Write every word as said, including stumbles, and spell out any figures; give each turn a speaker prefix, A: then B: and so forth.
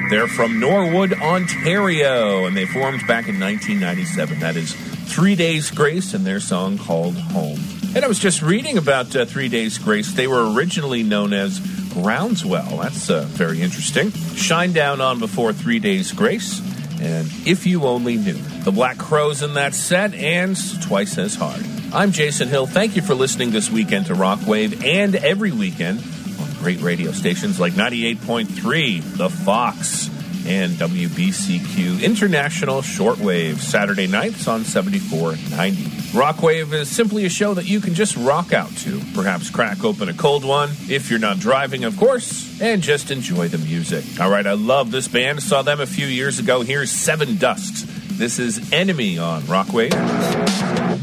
A: They're from Norwood, Ontario, and they formed back in nineteen ninety-seven. That is Three Days Grace and their song called Home. And I was just reading about uh, Three Days Grace. They were originally known as Groundswell. That's uh, very interesting. Shine Down On before Three Days Grace. And If You Only Knew. The Black Crowes in that set, and Twice as Hard. I'm Jason Hill. Thank you for listening this weekend to Rockwave and every weekend on great radio stations like ninety-eight point three, The Fox, and W B C Q International Shortwave, Saturday nights on seventy-four ninety. Rockwave is simply a show that you can just rock out to. Perhaps crack open a cold one, if you're not driving, of course, and just enjoy the music. All right, I love this band. Saw them a few years ago. Here's Seven Dust. This is Enemy on Rockwave.